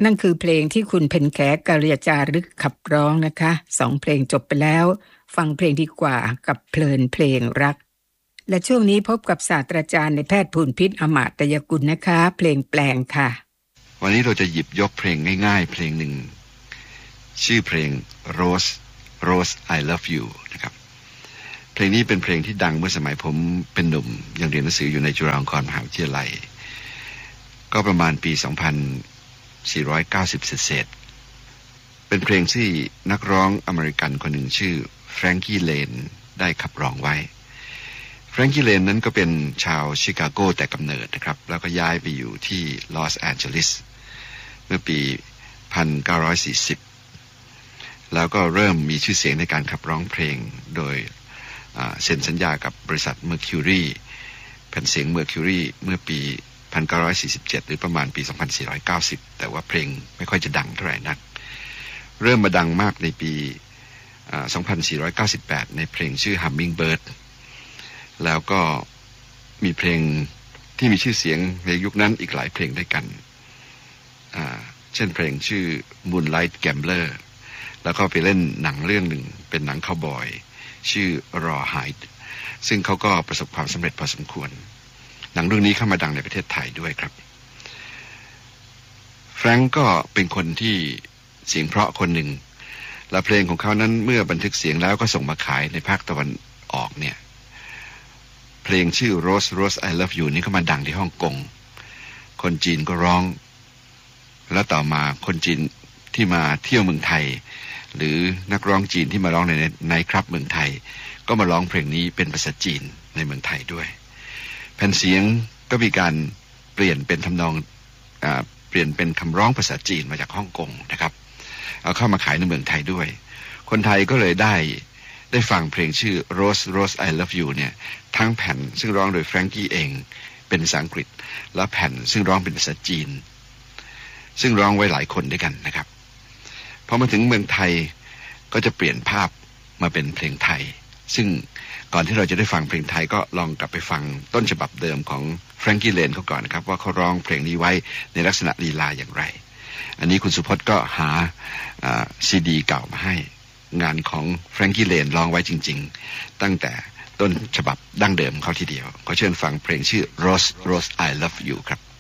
นั่นคือเพลงที่คุณเพ็ญแขกาเรียจารึกขับร้องนะคะ2เพลงจบไปแล้วฟังเพลงดีกว่ากับเพลินเพลงรักและช่วงนี้พบกับศาสตราจารย์ในแพทย์ภูลพิษอมาตยกุลนะคะเพลงแปลงค่ะวันนี้เราจะหยิบยกเพลงง่ายๆเพลงหนึ่งชื่อเพลง Rose Rose I Love You นะครับเพลงนี้เป็นเพลงที่ดังเมื่อสมัยผมเป็นหนุ่มยังเรียนหนังสืออยู่ในจุฬาลงกรณ์มหาวิทยาลัยก็ประมาณปี2490เศษเป็นเพลงที่นักร้องอเมริกันคนหนึ่งชื่อแฟรงกี้เลนได้ขับร้องไว้แฟรงกี้เลนนั้นก็เป็นชาวชิคาโกแต่กำเนิดนะครับแล้วก็ย้ายไปอยู่ที่ลอสแอนเจลิสเมื่อปี1940แล้วก็เริ่มมีชื่อเสียงในการขับร้องเพลงโดยเซ็นสัญญากับบริษัท Mercury แผ่นเสียง Mercury เมื่อปี1947หรือประมาณปี2490แต่ว่าเพลงไม่ค่อยจะดังเท่าไหร่นักเริ่มมาดังมากในปี2498ในเพลงชื่อ Hummingbird แล้วก็มีเพลงที่มีชื่อเสียงในยุคนั้นอีกหลายเพลงด้วยกันเช่นเพลงชื่อ Moonlight Gambler แล้วก็ไปเล่นหนังเรื่องหนึ่งเป็นหนังคาวบอยชื่อ Rawhide ซึ่งเขาก็ประสบความสำเร็จพอสมควรหนังเรื่องนี้เข้ามาดังในประเทศไทยด้วยครับแฟรงก์ก็เป็นคนที่เสียงเพราะคนหนึ่งและเพลงของเขานั้นเมื่อบันทึกเสียงแล้วก็ส่งมาขายในภาคตะวันออกเนี่ยเพลงชื่อ Rose Rose I Love You นี่ก็มาดังที่ฮ่องกงคนจีนก็ร้องแล้วต่อมาคนจีนที่มาเที่ยวเมืองไทยหรือนักร้องจีนที่มาร้องในครับเมืองไทยก็มาร้องเพลงนี้เป็นภาษาจีนในเมืองไทยด้วยแผ่นเสียงก็มีการเปลี่ยนเป็นทำนองเปลี่ยนเป็นคำร้องภาษาจีนมาจากฮ่องกงนะครับเอาเข้ามาขายในเมืองไทยด้วยคนไทยก็เลยได้ฟังเพลงชื่อ Rose Rose I Love You เนี่ยทั้งแผ่นซึ่งร้องโดยแฟรงกี้เองเป็นภาษาอังกฤษและแผ่นซึ่งร้องเป็นภาษาจีนซึ่งร้องไว้หลายคนด้วยกันนะครับพอมาถึงเมืองไทยก็จะเปลี่ยนภาพมาเป็นเพลงไทยซึ่งก่อนที่เราจะได้ฟังเพลงไทยก็ลองกลับไปฟังต้นฉบับเดิมของแฟรงกี้เลนเขาก่อนนะครับว่าเขาร้องเพลงนี้ไว้ในลักษณะลีลาอย่างไรอันนี้คุณสุพจน์ก็หาซีดีเก่ามาให้งานของแฟรงกี้เลนร้องไว้จริงๆตั้งแต่ต้นฉบับดั้งเดิมเขาทีเดียวขอเชิญฟังเพลงชื่อ Rose Rose I Love You ครับ